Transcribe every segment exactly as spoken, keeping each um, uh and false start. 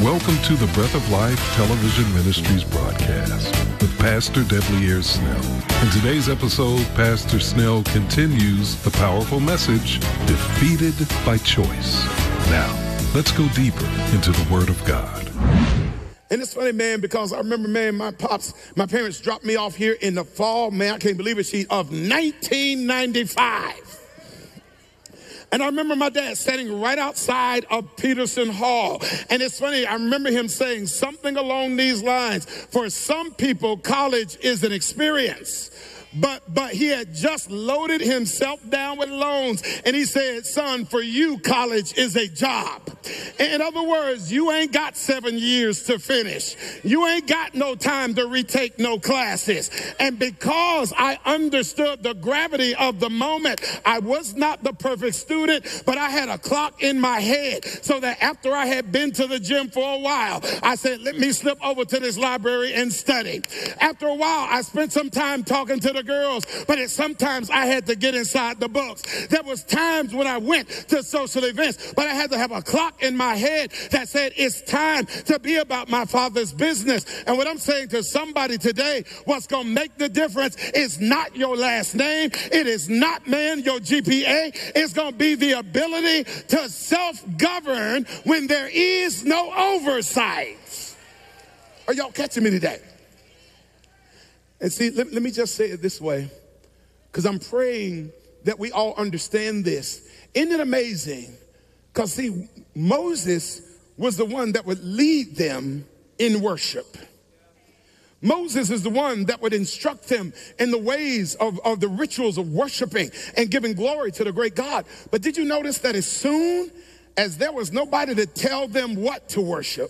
Welcome to the Breath of Life Television Ministries broadcast with Pastor Dudley Ayers Snell. In today's episode, Pastor Snell continues the powerful message, Defeated by Choice. Now, let's go deeper into the Word of God. And it's funny, man, because I remember, man, my pops, my parents dropped me off here in the fall, man, I can't believe it, she, of nineteen ninety-five. And I remember my dad standing right outside of Peterson Hall. And it's funny, I remember him saying something along these lines. For some people, college is an experience. But but he had just loaded himself down with loans. And he said, son, for you, college is a job. In other words, you ain't got seven years to finish. You ain't got no time to retake no classes. And because I understood the gravity of the moment, I was not the perfect student, but I had a clock in my head so that after I had been to the gym for a while, I said, let me slip over to this library and study. After a while, I spent some time talking to the girls, but it, sometimes I had to get inside the books. There was times when I went to social events, but I had to have a clock in my head that said it's time to be about my Father's business. And what I'm saying to somebody today, what's going to make the difference is not your last name. It is not, man, your G P A. It's going to be the ability to self-govern when there is no oversight. Are y'all catching me today? And see, let, let me just say it this way, because I'm praying that we all understand this. Isn't it amazing? Because see, Moses was the one that would lead them in worship. Moses is the one that would instruct them in the ways of, of the rituals of worshiping and giving glory to the great God. But did you notice that as soon as there was nobody to tell them what to worship,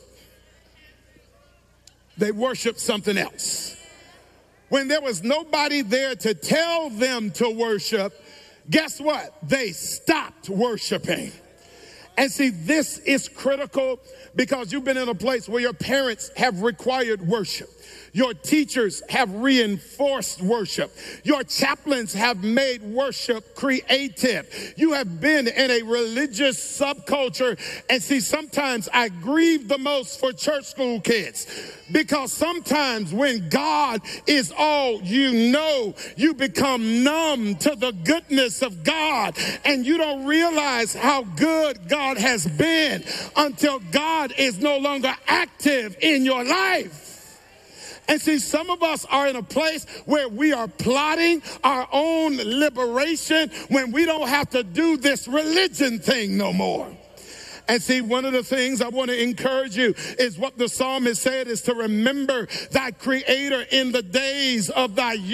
they worshiped something else? When there was nobody there to tell them to worship, guess what? They stopped worshiping. And see, this is critical because you've been in a place where your parents have required worship. Your teachers have reinforced worship. Your chaplains have made worship creative. You have been in a religious subculture. And see, sometimes I grieve the most for church school kids because sometimes when God is all you know, you become numb to the goodness of God and you don't realize how good God has been until God is no longer active in your life. And see, some of us are in a place where we are plotting our own liberation when we don't have to do this religion thing no more. And see, one of the things I want to encourage you is what the psalmist said is to remember thy creator in the days of thy youth.